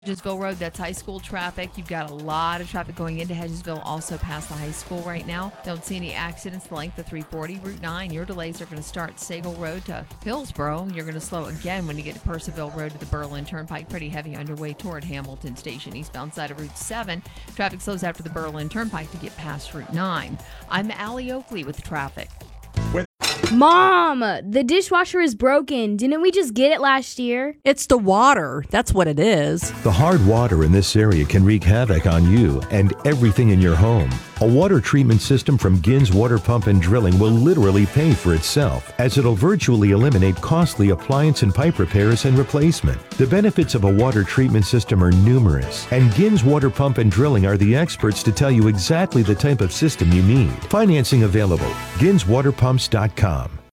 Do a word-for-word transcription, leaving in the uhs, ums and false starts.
Hedgesville Road, that's high school traffic. You've got a lot of traffic going into Hedgesville, also past the high school right now. Don't see any accidents. The length of three forty, Route nine. Your delays are going to start Sagal Road to Hillsboro. You're going to slow again when you get to Percival Road to the Berlin Turnpike. Pretty heavy underway toward Hamilton Station, eastbound side of Route seven. Traffic slows after the Berlin Turnpike to get past Route nine. I'm Allie Oakley with traffic. Mom, the dishwasher is broken. Didn't we just get it last year? It's the water. That's what it is. The hard water in this area can wreak havoc on you and everything in your home. A water treatment system from Gins Water Pump and Drilling will literally pay for itself, as it'll virtually eliminate costly appliance and pipe repairs and replacement. The benefits of a water treatment system are numerous, and Gins Water Pump and Drilling are the experts to tell you exactly the type of system you need. Financing available. gins water pumps dot com.